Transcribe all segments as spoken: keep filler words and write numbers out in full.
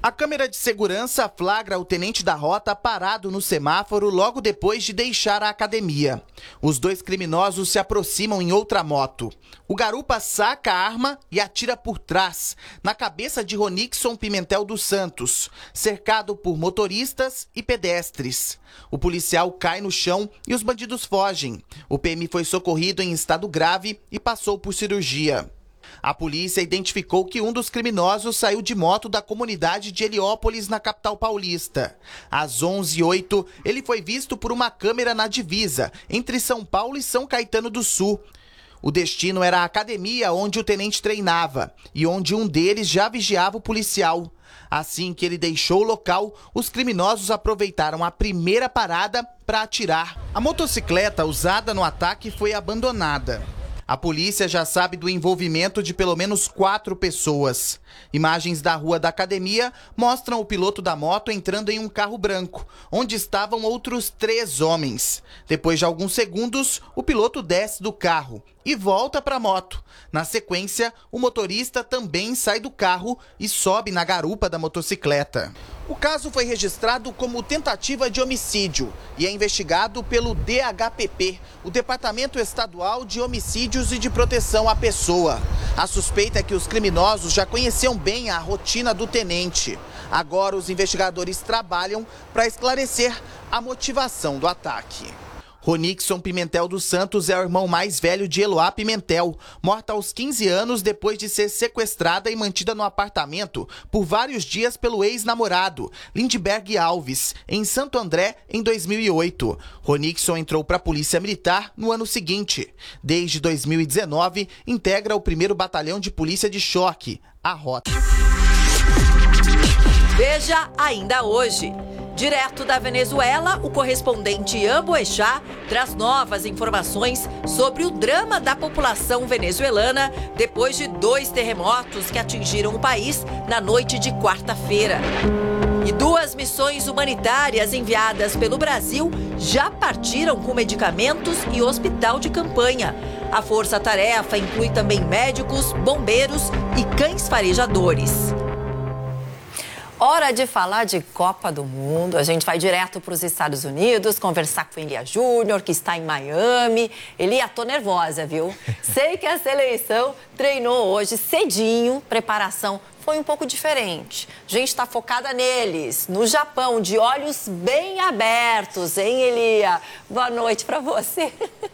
A câmera de segurança flagra o tenente da rota parado no semáforo logo depois de deixar a academia. Os dois criminosos se aproximam em outra moto. O garupa saca a arma e atira por trás, na cabeça de Ronixon Pimentel dos Santos, cercado por motoristas e pedestres. O policial cai no chão e os bandidos fogem. O P M foi socorrido em estado grave e passou por cirurgia. A polícia identificou que um dos criminosos saiu de moto da comunidade de Heliópolis, na capital paulista. Às onze e oito, ele foi visto por uma câmera na divisa, entre São Paulo e São Caetano do Sul. O destino era a academia onde o tenente treinava e onde um deles já vigiava o policial. Assim que ele deixou o local, os criminosos aproveitaram a primeira parada para atirar. A motocicleta usada no ataque foi abandonada. A polícia já sabe do envolvimento de pelo menos quatro pessoas. Imagens da rua da academia mostram o piloto da moto entrando em um carro branco, onde estavam outros três homens. Depois de alguns segundos, o piloto desce do carro e volta para a moto. Na sequência, o motorista também sai do carro e sobe na garupa da motocicleta. O caso foi registrado como tentativa de homicídio e é investigado pelo D H P P, o Departamento Estadual de Homicídios e de Proteção à Pessoa. A suspeita é que os criminosos já conheciam bem a rotina do tenente. Agora os investigadores trabalham para esclarecer a motivação do ataque. Ronixon Pimentel dos Santos é o irmão mais velho de Eloá Pimentel, morta aos quinze anos depois de ser sequestrada e mantida no apartamento por vários dias pelo ex-namorado, Lindbergh Alves, em Santo André, em dois mil e oito. Ronixon entrou para a Polícia Militar no ano seguinte. Desde dois mil e dezenove, integra o primeiro Batalhão de Polícia de Choque, a Rota. Veja ainda hoje. Direto da Venezuela, o correspondente Ian Boechat traz novas informações sobre o drama da população venezuelana depois de dois terremotos que atingiram o país na noite de quarta-feira. E duas missões humanitárias enviadas pelo Brasil já partiram com medicamentos e hospital de campanha. A força-tarefa inclui também médicos, bombeiros e cães farejadores. Hora de falar de Copa do Mundo. A gente vai direto para os Estados Unidos conversar com Elia Júnior, que está em Miami. Elia, tô nervosa, viu? Sei que a seleção treinou hoje cedinho, preparação foi um pouco diferente. A gente está focada neles, no Japão, de olhos bem abertos, hein, Elia? Boa noite para você.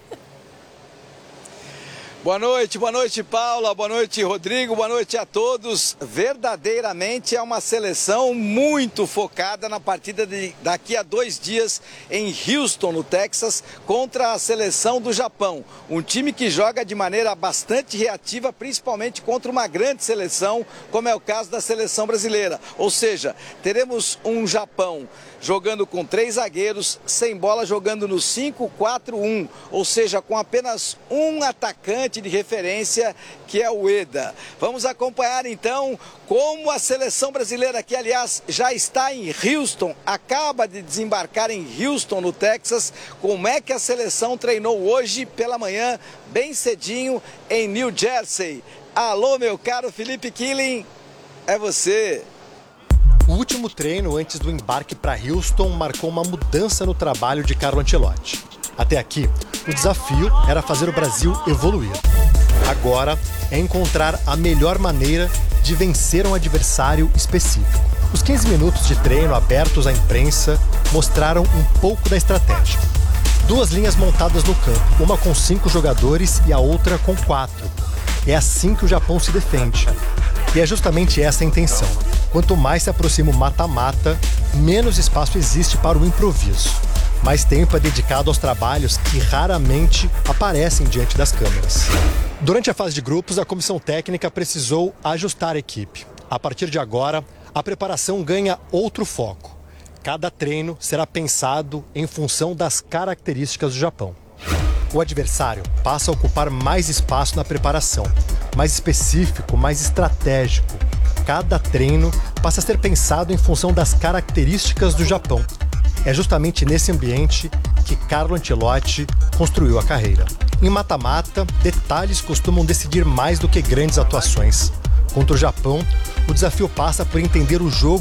Boa noite, boa noite, Paula, boa noite, Rodrigo, boa noite a todos. Verdadeiramente é uma seleção muito focada na partida de daqui a dois dias em Houston, no Texas, contra a seleção do Japão. Um time que joga de maneira bastante reativa, principalmente contra uma grande seleção, como é o caso da seleção brasileira. Ou seja, teremos um Japão jogando com três zagueiros, sem bola, jogando no cinco quatro um, ou seja, com apenas um atacante de referência, que é o Ueda. Vamos acompanhar então como a seleção brasileira, que aliás já está em Houston, acaba de desembarcar em Houston, no Texas, como é que a seleção treinou hoje pela manhã, bem cedinho, em New Jersey. Alô, meu caro Felipe Killing, é você. O último treino antes do embarque para Houston marcou uma mudança no trabalho de Carlo Ancelotti. Até aqui, o desafio era fazer o Brasil evoluir. Agora é encontrar a melhor maneira de vencer um adversário específico. Os quinze minutos de treino abertos à imprensa mostraram um pouco da estratégia. Duas linhas montadas no campo, uma com cinco jogadores e a outra com quatro. É assim que o Japão se defende. E é justamente essa a intenção. Quanto mais se aproxima o mata-mata, menos espaço existe para o improviso. Mais tempo é dedicado aos trabalhos que raramente aparecem diante das câmeras. Durante a fase de grupos, a comissão técnica precisou ajustar a equipe. A partir de agora, a preparação ganha outro foco. Cada treino será pensado em função das características do Japão. O adversário passa a ocupar mais espaço na preparação, mais específico, mais estratégico. Cada treino passa a ser pensado em função das características do Japão. É justamente nesse ambiente que Carlo Ancelotti construiu a carreira. Em mata-mata, detalhes costumam decidir mais do que grandes atuações. Contra o Japão, o desafio passa por entender o jogo